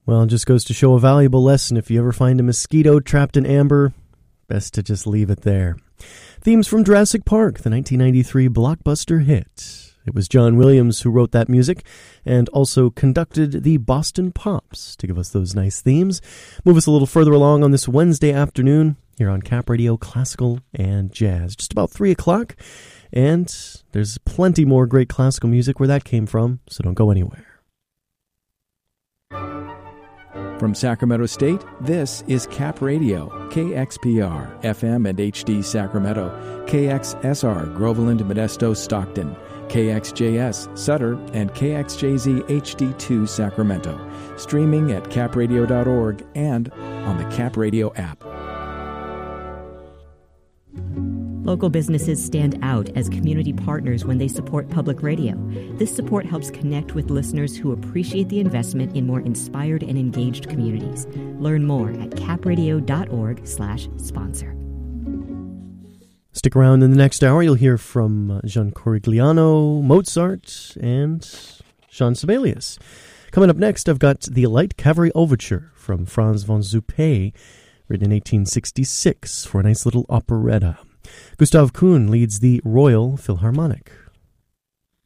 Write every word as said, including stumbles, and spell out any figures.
Well, it just goes to show a valuable lesson. If you ever find a mosquito trapped in amber, best to just leave it there. Themes from Jurassic Park, the nineteen ninety-three blockbuster hit. It was John Williams who wrote that music and also conducted the Boston Pops to give us those nice themes. Move us a little further along on this Wednesday afternoon here on Cap Radio Classical and Jazz. Just about three o'clock, and there's plenty more great classical music where that came from, so don't go anywhere. From Sacramento State, this is Cap Radio, K X P R, F M and H D Sacramento, K X S R, Groveland, Modesto, Stockton, K X J S, Sutter, and K X J Z H D two, Sacramento. Streaming at cap radio dot org and on the Cap Radio app. Local businesses stand out as community partners when they support public radio. This support helps connect with listeners who appreciate the investment in more inspired and engaged communities. Learn more at cap radio dot org slash sponsor. Stick around in the next hour. You'll hear from Gian Corigliano, Mozart, and Jean Sibelius. Coming up next, I've got the Light Cavalry Overture from Franz von Suppé, written in eighteen sixty-six for a nice little operetta. Gustav Kuhn leads the Royal Philharmonic.